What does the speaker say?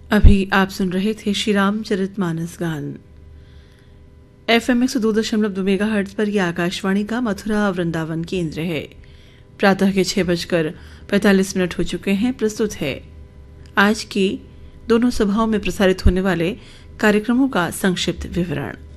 अभी आप सुन रहे थे श्री रामचरितमानस गान। FM 102.2 मेगाहर्ट्ज पर यह आकाशवाणी का मथुरा वृंदावन केंद्र है। प्रातः के 6:45 हो चुके हैं। प्रस्तुत है आज की दोनों सभाओं में प्रसारित होने वाले कार्यक्रमों का संक्षिप्त विवरण।